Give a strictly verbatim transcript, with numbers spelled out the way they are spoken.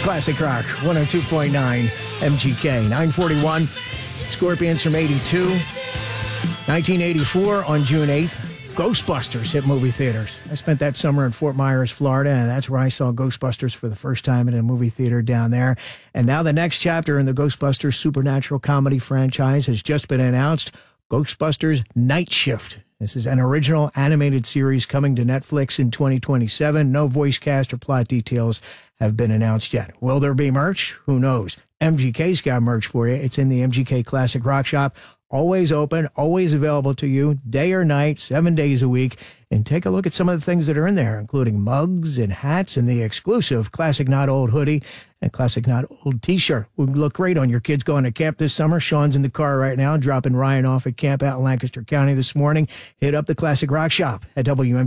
Classic Rock, one oh two point nine M G K. nine forty-one, Scorpions from eighty-two. nineteen eighty-four, on June eighth, Ghostbusters hit movie theaters. I spent that summer in Fort Myers, Florida, and that's where I saw Ghostbusters for the first time in a movie theater down there. And now the next chapter in the Ghostbusters supernatural comedy franchise has just been announced, Ghostbusters Night Shift. This is an original animated series coming to Netflix in twenty twenty-seven. No voice cast or plot details have been announced yet. Will there be merch? Who knows? M G K's got merch for you. It's in the M G K Classic Rock Shop. Always open, always available to you, day or night, seven days a week. And take a look at some of the things that are in there, including mugs and hats and the exclusive Classic Not Old hoodie and Classic Not Old t-shirt. Would look great on your kids going to camp this summer. Sean's in the car right now, dropping Ryan off at camp out in Lancaster County this morning. Hit up the Classic Rock Shop at W M